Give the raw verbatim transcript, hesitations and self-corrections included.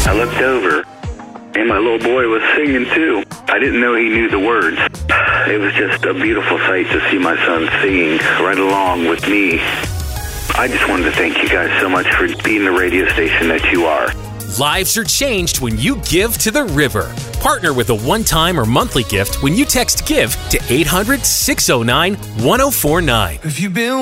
I looked over, and my little boy was singing too. I didn't know he knew the words. It was just a beautiful sight to see my son singing right along with me. I just wanted to thank you guys so much for being the radio station that you are. Lives are changed when you give to the river. Partner with a one-time or monthly gift when you text GIVE to eight hundred, six oh nine, one oh four nine. If you've been